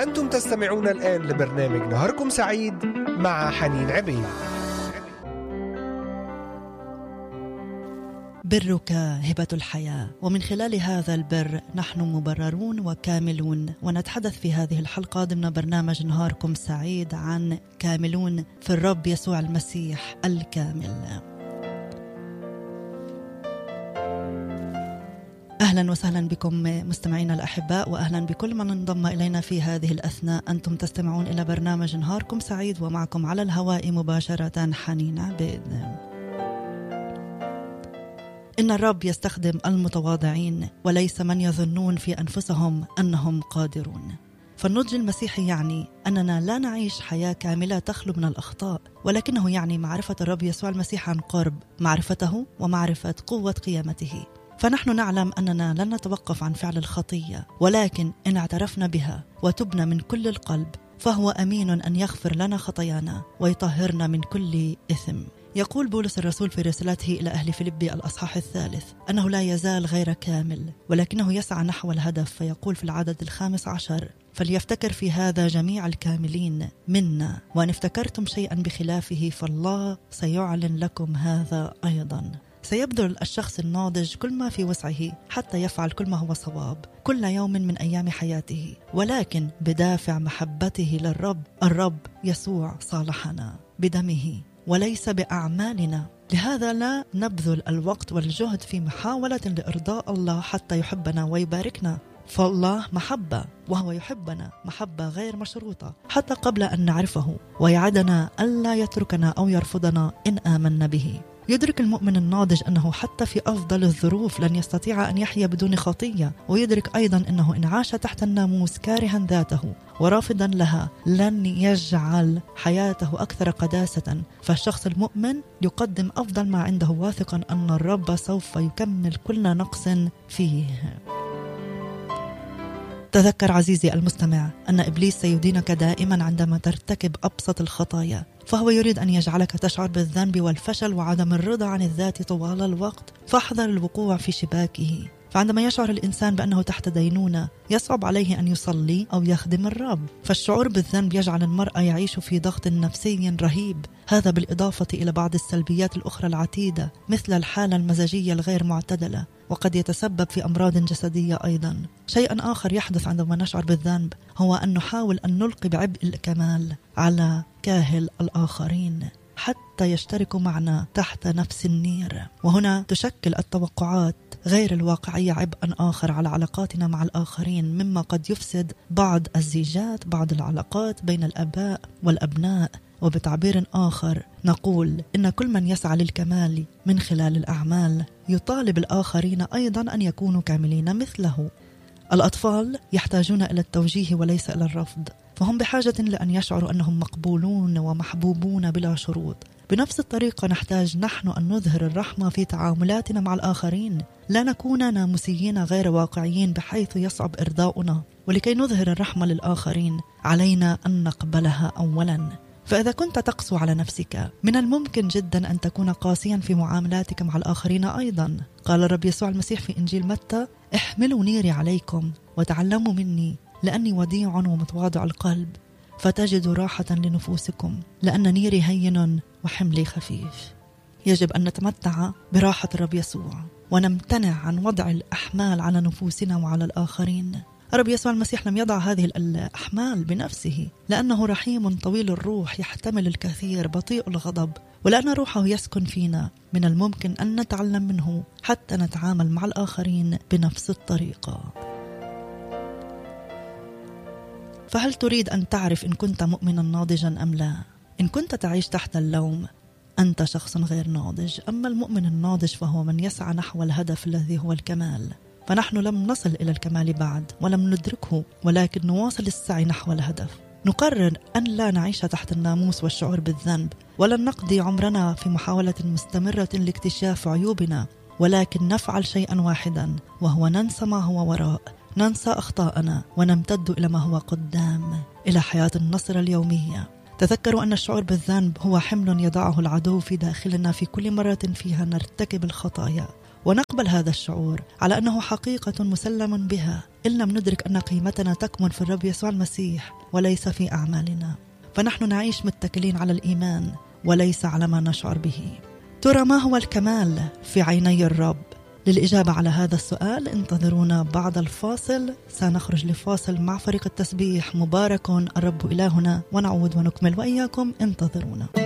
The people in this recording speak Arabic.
أنتم تستمعون الآن لبرنامج نهاركم سعيد مع حنين عبيد. برك هبة الحياة، ومن خلال هذا البر نحن مبررون وكاملون. ونتحدث في هذه الحلقة ضمن برنامج نهاركم سعيد عن كاملون في الرب يسوع المسيح الكامل. أهلا وسهلا بكم مستمعينا الأحباء، وأهلا بكل من انضم إلينا في هذه الأثناء. أنتم تستمعون إلى برنامج نهاركم سعيد، ومعكم على الهواء مباشرة حنين عبيد. إن الرب يستخدم المتواضعين وليس من يظنون في أنفسهم أنهم قادرون. فالنضج المسيحي يعني أننا لا نعيش حياة كاملة تخلو من الأخطاء، ولكنه يعني معرفة الرب يسوع المسيح عن قرب، معرفته ومعرفة قوة قيامته. فنحن نعلم أننا لن نتوقف عن فعل الخطية، ولكن إن اعترفنا بها وتبنا من كل القلب فهو أمين أن يغفر لنا خطايانا ويطهرنا من كل إثم. يقول بولس الرسول في رسالته إلى أهل فيلبي الأصحاح 3 أنه لا يزال غير كامل، ولكنه يسعى نحو الهدف. فيقول في العدد 15: فليفتكر في هذا جميع الكاملين منا، وأن افتكرتم شيئا بخلافه فالله سيعلن لكم هذا أيضا. سيبذل الشخص الناضج كل ما في وسعه حتى يفعل كل ما هو صواب كل يوم من أيام حياته، ولكن بدافع محبته للرب. الرب يسوع صالحنا بدمه وليس بأعمالنا، لهذا لا نبذل الوقت والجهد في محاولة لإرضاء الله حتى يحبنا ويباركنا. فالله محبة، وهو يحبنا محبة غير مشروطة حتى قبل أن نعرفه، ويعدنا ألا يتركنا أو يرفضنا إن آمنا به. يدرك المؤمن الناضج أنه حتى في أفضل الظروف لن يستطيع أن يحيا بدون خطية، ويدرك أيضا أنه إن عاش تحت الناموس كارها ذاته ورافضا لها لن يجعل حياته أكثر قداسة. فالشخص المؤمن يقدم أفضل ما عنده، واثقا أن الرب سوف يكمل كل نقص فيه. تذكر عزيزي المستمع أن إبليس سيدينك دائما عندما ترتكب أبسط الخطايا، فهو يريد أن يجعلك تشعر بالذنب والفشل وعدم الرضا عن الذات طوال الوقت. فاحذر الوقوع في شباكه. فعندما يشعر الإنسان بأنه تحت دينونة يصعب عليه أن يصلي أو يخدم الرب. فالشعور بالذنب يجعل المرء يعيش في ضغط نفسي رهيب، هذا بالإضافة إلى بعض السلبيات الأخرى العتيدة مثل الحالة المزاجية الغير معتدلة، وقد يتسبب في أمراض جسدية أيضا. شيء آخر يحدث عندما نشعر بالذنب هو أن نحاول أن نلقي بعبء الكمال على كاهل الآخرين حتى يشتركوا معنا تحت نفس النير، وهنا تشكل التوقعات غير الواقعية عبئا آخر على علاقاتنا مع الآخرين، مما قد يفسد بعض الزيجات، بعض العلاقات بين الآباء والأبناء. وبتعبير آخر نقول إن كل من يسعى للكمال من خلال الأعمال يطالب الآخرين أيضا أن يكونوا كاملين مثله. الأطفال يحتاجون إلى التوجيه وليس إلى الرفض، فهم بحاجة لأن يشعروا أنهم مقبولون ومحبوبون بلا شروط. بنفس الطريقة نحتاج نحن أن نظهر الرحمة في تعاملاتنا مع الآخرين، لا نكون ناموسيين غير واقعيين بحيث يصعب إرضاؤنا. ولكي نظهر الرحمة للآخرين علينا أن نقبلها أولا. فإذا كنت تقسو على نفسك من الممكن جدا أن تكون قاسيا في معاملاتك مع الآخرين أيضا. قال الرب يسوع المسيح في إنجيل متى: احملوا نيري عليكم وتعلموا مني لأني وديع ومتواضع القلب فتجدوا راحة لنفوسكم، لأن نيري هين وحملي خفيف. يجب أن نتمتع براحة الرب يسوع ونمتنع عن وضع الأحمال على نفوسنا وعلى الآخرين. الرب يسوع المسيح لم يضع هذه الأحمال بنفسه، لأنه رحيم طويل الروح يحتمل الكثير بطيء الغضب، ولأن روحه يسكن فينا من الممكن أن نتعلم منه حتى نتعامل مع الآخرين بنفس الطريقة. فهل تريد أن تعرف إن كنت مؤمنا ناضجا أم لا؟ إن كنت تعيش تحت اللوم أنت شخص غير ناضج، أما المؤمن الناضج فهو من يسعى نحو الهدف الذي هو الكمال. فنحن لم نصل إلى الكمال بعد ولم ندركه، ولكن نواصل السعي نحو الهدف. نقرر أن لا نعيش تحت الناموس والشعور بالذنب، ولن نقضي عمرنا في محاولة مستمرة لاكتشاف عيوبنا، ولكن نفعل شيئا واحدا وهو ننسى ما هو وراء، ننسى أخطاءنا ونمتد إلى ما هو قدام، إلى حياة النصر اليومية. تذكروا أن الشعور بالذنب هو حمل يضعه العدو في داخلنا في كل مرة فيها نرتكب الخطايا، ونقبل هذا الشعور على أنه حقيقة مسلم بها إن لم ندرك أن قيمتنا تكمن في الرب يسوع المسيح وليس في أعمالنا، فنحن نعيش متكلين على الإيمان وليس على ما نشعر به. ترى ما هو الكمال في عيني الرب؟ للإجابة على هذا السؤال انتظرونا بعد الفاصل. سنخرج لفاصل مع فريق التسبيح. مبارك الرب إلهنا، ونعود ونكمل وإياكم. انتظرونا.